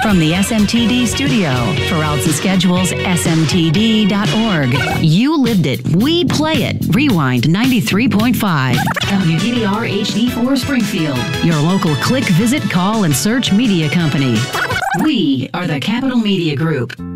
From the SMTD studio, for routes and schedules, smtd.org. You lived it. We play it. Rewind 93.5. WDBR HD4 Springfield. Your local click, visit, call, and search media company. We are the Capital Media Group.